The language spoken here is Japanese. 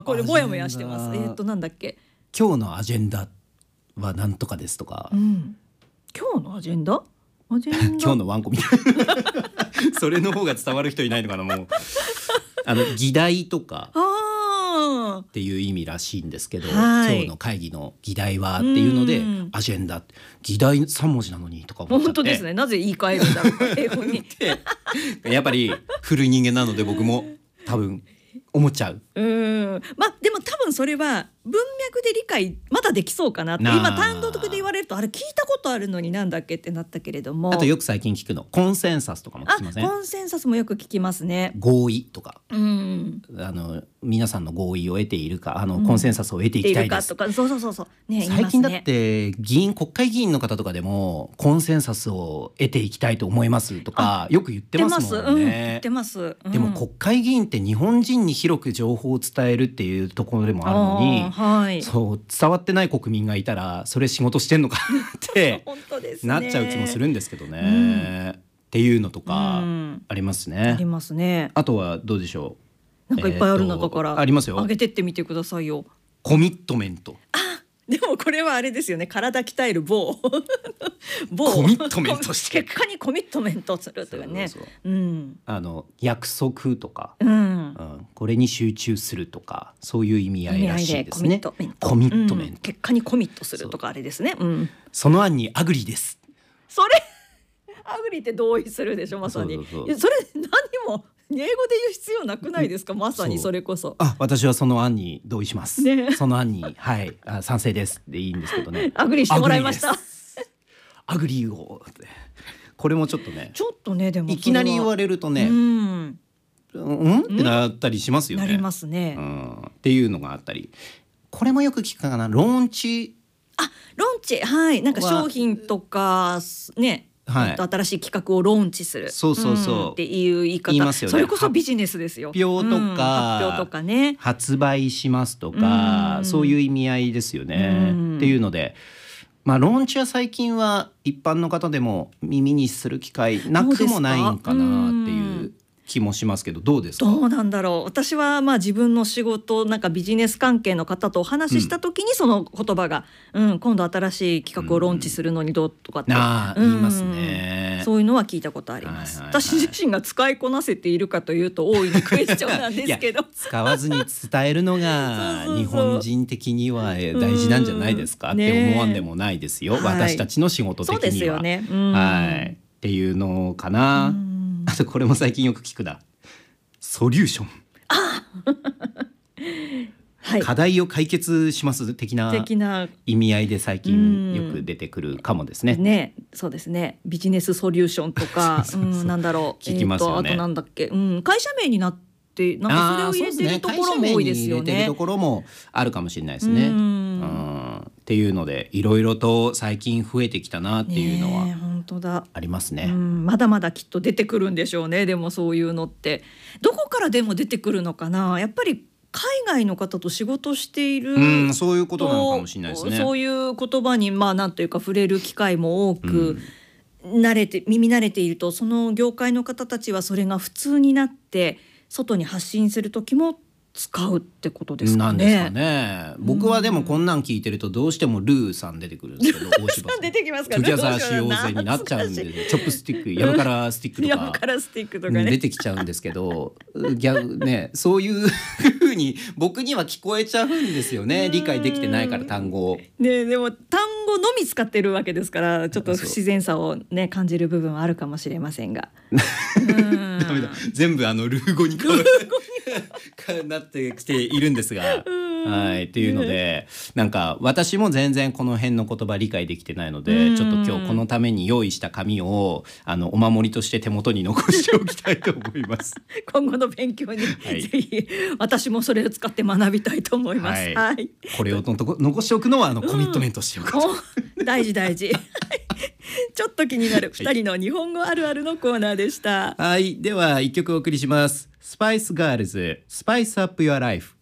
これもやもやしてます。なんだっけ。 今日のアジェンダはなんとかですとか、 今日のアジェンダ今日のワンコみたいなそれの方が伝わる人いないのかな。もう議題とかっていう意味らしいんですけど、今日の会議の議題はっていうのでアジェンダ、議題3文字なのにとか思っちゃって。 本当ですね。なぜ言い換えるんだろう英語にやっぱり古い人間なので僕も多分思っちゃう。 でも多分それは文脈で理解まだできそうかなって。今単独で言われるとあれ聞いたことあるのになんだっけってなったけれども、 あとよく最近聞くのコンセンサスとかも聞きません？ コンセンサスもよく聞きますね。 合意とか、皆さんの合意を得ているか、コンセンサスを得ていきたいですとか、そうね、 最近だって国会議員の方とかでもコンセンサスを得ていきたいと思いますとかよく言ってますもんね。 言ってます。 でも国会議員って日本人に広く情報を伝えるっていうところでもあるのに、そう伝わってない国民がいたらそれ仕事してんのかって本当ですね、 なっちゃう気もするんですけどね、っていうのとかありますね。 ありますね。 あとはどうでしょう。なんかいっぱいある中からありますよ。 上げてってみてくださいよ。 コミットメント。 でもこれはあれですよね。体鍛える棒コミットメントして結果にコミットメントするというね。 約束とか、これに集中するとかそういう意味合いらしいですね。コミットメント、 結果にコミットするとかあれですね。 その案にアグリです。 それアグリって同意するでしょ、まさに。それ何も英語で言う必要なくないですか。まさにそれこそ。 私はその案に同意します、その案に賛成ですでいいんですけどね。 アグリしてもらいました。 アグリをこれもちょっとねでもいきなり言われるとねってなったりしますよね。 なりますね、 っていうのがあったり、これもよく聞くかな。ローンチ。 なんか商品とかね、新しい企画をローンチするっていう言い方、 ますよね。 それこそビジネスですよ。 発表とかね、発売しますとか、そういう意味合いですよね。っていうのでローンチは最近は一般の方でも耳にする機会なくもないんかなっていう気もしますけど、どうですか？ どうなんだろう。私は自分の仕事なんかビジネス関係の方とお話しした時にその言葉が、今度新しい企画をローンチするのにどうとかって、 言いますね。 そういうのは聞いたことあります。私自身が使いこなせているかというと大いにクエスチョンなんですけど使わずに伝えるのが日本人的には大事なんじゃないですかって思わんでもないですよ、私たちの仕事的には。そうですよね。っていうのかな。あとこれも最近よく聞くな。ソリューション。課題を解決します的な意味合いで最近よく出てくるかもですね。 そうですね。ビジネスソリューションとかなんだろう、 聞きますよね。 あとなんだっけ、会社名になってなんかそれを入れてるところも多いですよね。 入れてるところもあるかもしれないですね。っていうのでいろいろと最近増えてきたなっていうのはありますね。 まだまだきっと出てくるんでしょうね。でもそういうのってどこからでも出てくるのかな。やっぱり海外の方と仕事している、 そういうことなのかもしれないですね。 そういう言葉になんというか触れる機会も多く、耳慣れているとその業界の方たちはそれが普通になって外に発信する時も使うってことですかね。 なんですかね。僕はでもこんなん聞いてるとどうしてもルーさん出てくるんですけど、大柴さん出てきますか。 トゥギャザーしようぜになっちゃうんで、チョップスティック、ヤブカラスティックとか出てきちゃうんですけど、そういう風に僕には聞こえちゃうんですよね。理解できてないから単語を。 でも単語のみ使ってるわけですからちょっと不自然さを感じる部分はあるかもしれませんが。 ダメだ。全部ルー語になってきているんですが、っていうのでなんか私も全然この辺の言葉理解できてないので、ちょっと今日このために用意した紙をお守りとして手元に残しておきたいと思います今後の勉強に、ぜひ私もそれを使って学びたいと思います。 これを残しておくのはコミットメントしておく大事ちょっと気になる2人の日本語あるあるのコーナーでした。 では1曲お送りします。スパイスガールズ、スパイスアップユアライフ。